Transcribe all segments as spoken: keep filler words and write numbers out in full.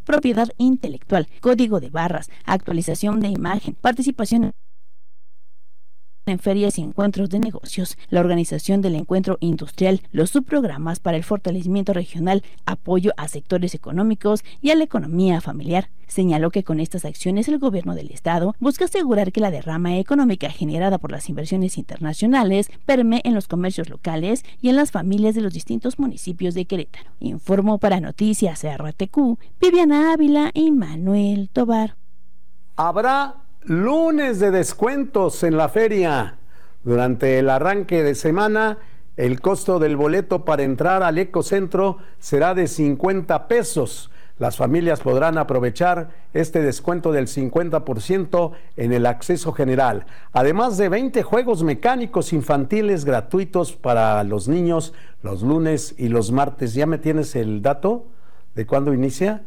propiedad intelectual, código de barras, actualización de imagen, participación en ferias y encuentros de negocios, la organización del encuentro industrial, los subprogramas para el fortalecimiento regional, apoyo a sectores económicos y a la economía familiar. Señaló que con estas acciones el gobierno del estado busca asegurar que la derrama económica generada por las inversiones internacionales permee en los comercios locales y en las familias de los distintos municipios de Querétaro. Informó para Noticias R T Q, Viviana Ávila y Manuel Tobar. Habrá lunes de descuentos en la feria. Durante el arranque de semana, el costo del boleto para entrar al Ecocentro será de cincuenta pesos. Las familias podrán aprovechar este descuento del cincuenta por ciento en el acceso general, además de veinte juegos mecánicos infantiles gratuitos para los niños los lunes y los martes. ¿Ya me tienes el dato de cuándo inicia?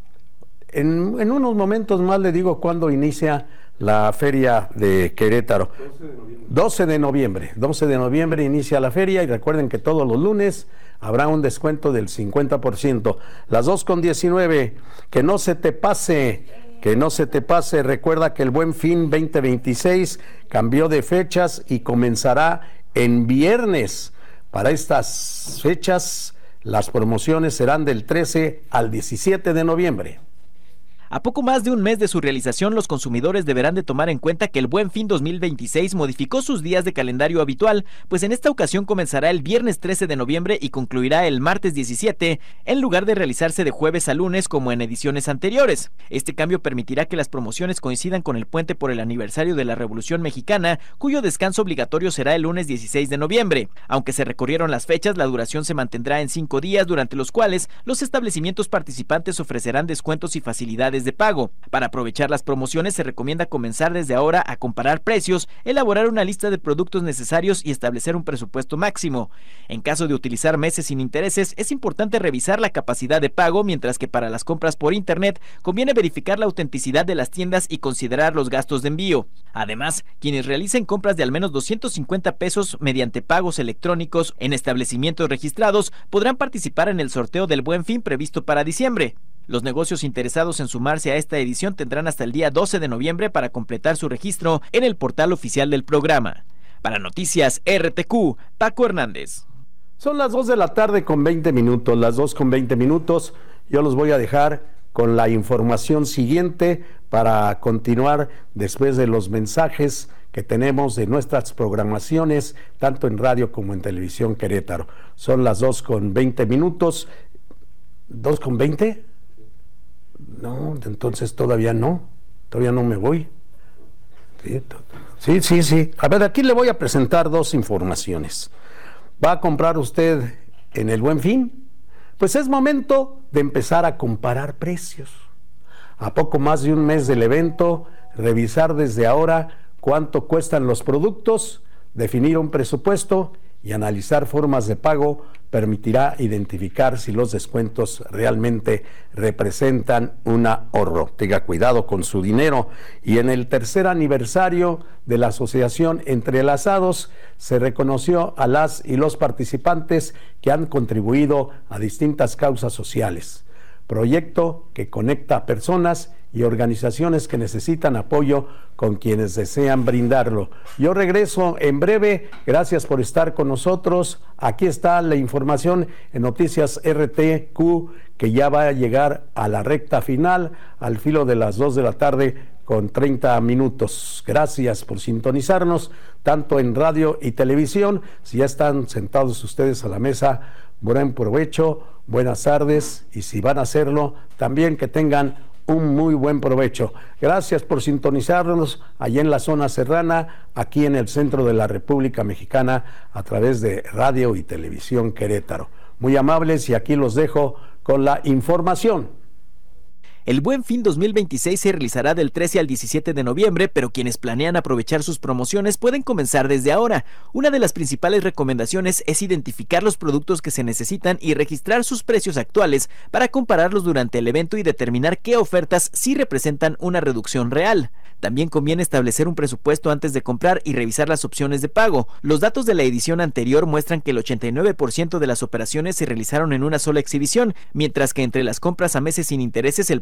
En, en unos momentos más le digo cuándo inicia la feria de Querétaro. doce de noviembre. doce de noviembre inicia la feria y recuerden que todos los lunes habrá un descuento del cincuenta por ciento. Las dos con diecinueve, que no se te pase, que no se te pase. Recuerda que el Buen Fin veinte veintiséis cambió de fechas y comenzará en viernes. Para estas fechas, las promociones serán del trece al diecisiete de noviembre. A poco más de un mes de su realización, los consumidores deberán de tomar en cuenta que el Buen Fin dos mil veintiséis modificó sus días de calendario habitual, pues en esta ocasión comenzará el viernes trece de noviembre y concluirá el martes diecisiete, en lugar de realizarse de jueves a lunes como en ediciones anteriores. Este cambio permitirá que las promociones coincidan con el puente por el aniversario de la Revolución Mexicana, cuyo descanso obligatorio será el lunes dieciséis de noviembre. Aunque se recorrieron las fechas, la duración se mantendrá en cinco días, durante los cuales los establecimientos participantes ofrecerán descuentos y facilidades de pago. Para aprovechar las promociones se recomienda comenzar desde ahora a comparar precios, elaborar una lista de productos necesarios y establecer un presupuesto máximo. En caso de utilizar meses sin intereses, es importante revisar la capacidad de pago, mientras que para las compras por internet conviene verificar la autenticidad de las tiendas y considerar los gastos de envío. Además, quienes realicen compras de al menos doscientos cincuenta pesos mediante pagos electrónicos en establecimientos registrados podrán participar en el sorteo del Buen Fin previsto para diciembre. Los negocios interesados en sumarse a esta edición tendrán hasta el día doce de noviembre para completar su registro en el portal oficial del programa. Para Noticias R T Q, Paco Hernández. Son las dos de la tarde con veinte minutos, las dos con veinte minutos. Yo los voy a dejar con la información siguiente para continuar después de los mensajes que tenemos de nuestras programaciones, tanto en radio como en televisión Querétaro. Son las dos con veinte minutos. ¿dos con veinte? No, entonces todavía no, todavía no me voy. Sí, sí, sí. A ver, aquí le voy a presentar dos informaciones. ¿Va a comprar usted en el Buen Fin? Pues es momento de empezar a comparar precios. A poco más de un mes del evento, revisar desde ahora cuánto cuestan los productos, definir un presupuesto y analizar formas de pago permitirá identificar si los descuentos realmente representan un ahorro. Tenga cuidado con su dinero. Y en el tercer aniversario de la Asociación Entrelazados se reconoció a las y los participantes que han contribuido a distintas causas sociales. Proyecto que conecta a personas y organizaciones que necesitan apoyo con quienes desean brindarlo. Yo regreso en breve. Gracias por estar con nosotros. Aquí está la información en Noticias R T Q, que ya va a llegar a la recta final, al filo de las dos de la tarde con treinta minutos. Gracias por sintonizarnos, tanto en radio y televisión. Si ya están sentados ustedes a la mesa, buen provecho, buenas tardes, y si van a hacerlo, también que tengan un muy buen provecho. Gracias por sintonizarnos allá en la zona serrana, aquí en el centro de la República Mexicana, a través de Radio y Televisión Querétaro. Muy amables, y aquí los dejo con la información. El Buen Fin dos mil veintiséis se realizará del trece al diecisiete de noviembre, pero quienes planean aprovechar sus promociones pueden comenzar desde ahora. Una de las principales recomendaciones es identificar los productos que se necesitan y registrar sus precios actuales para compararlos durante el evento y determinar qué ofertas sí representan una reducción real. También conviene establecer un presupuesto antes de comprar y revisar las opciones de pago. Los datos de la edición anterior muestran que el ochenta y nueve por ciento de las operaciones se realizaron en una sola exhibición, mientras que entre las compras a meses sin intereses el